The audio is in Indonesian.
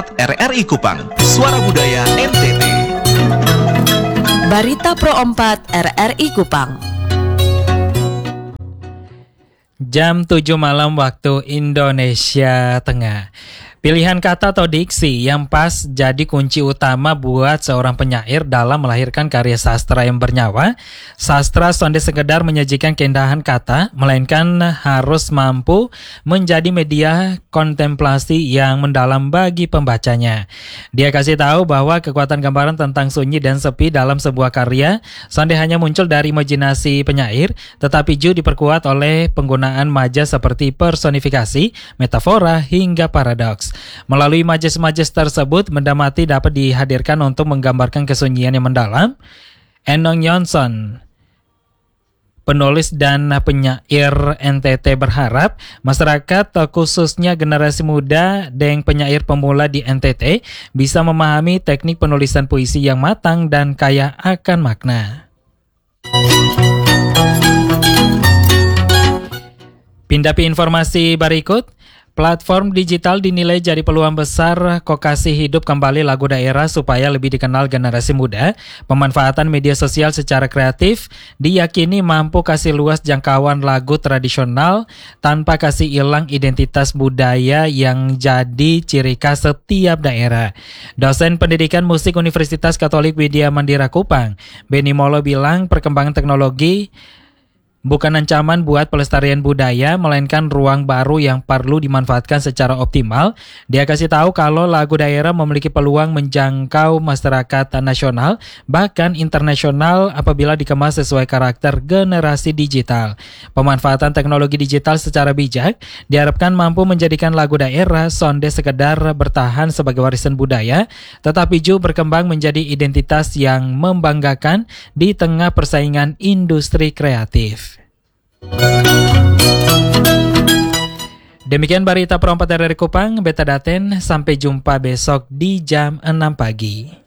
4 RRI Kupang, Suara Budaya NTT. Barita Pro 4 RRI Kupang. Jam 7 malam waktu Indonesia Tengah. Pilihan kata atau diksi yang pas jadi kunci utama buat seorang penyair dalam melahirkan karya sastra yang bernyawa. Sastra sonde sekedar menyajikan keindahan kata, melainkan harus mampu menjadi media kontemplasi yang mendalam bagi pembacanya. Dia kasih tahu bahwa kekuatan gambaran tentang sunyi dan sepi dalam sebuah karya sonde hanya muncul dari imajinasi penyair, tetapi juga diperkuat oleh penggunaan majas seperti personifikasi, metafora, hingga paradoks. Melalui majas-majas tersebut, benda mati dapat dihadirkan untuk menggambarkan kesunyian yang mendalam. Enong Yonson, penulis dan penyair NTT, berharap masyarakat, khususnya generasi muda dan penyair pemula di NTT, bisa memahami teknik penulisan puisi yang matang dan kaya akan makna. Pindapi informasi berikut. Platform digital dinilai jadi peluang besar Kokasi hidup kembali lagu daerah supaya lebih dikenal generasi muda. Pemanfaatan media sosial secara kreatif diyakini mampu kasih luas jangkauan lagu tradisional tanpa kasih hilang identitas budaya yang jadi ciri khas setiap daerah. Dosen Pendidikan Musik Universitas Katolik Widya Mandira Kupang, Benny Molo, bilang perkembangan teknologi bukan ancaman buat pelestarian budaya, melainkan ruang baru yang perlu dimanfaatkan secara optimal. Dia kasih tahu kalau lagu daerah memiliki peluang menjangkau masyarakat nasional, bahkan internasional apabila dikemas sesuai karakter generasi digital. Pemanfaatan teknologi digital secara bijak diharapkan mampu menjadikan lagu daerah sonde sekedar bertahan sebagai warisan budaya, tetapi juga berkembang menjadi identitas yang membanggakan di tengah persaingan industri kreatif. Demikian Barita Pro 4 RRI Kupang, Beta Daten. Sampai jumpa besok di jam 6 pagi.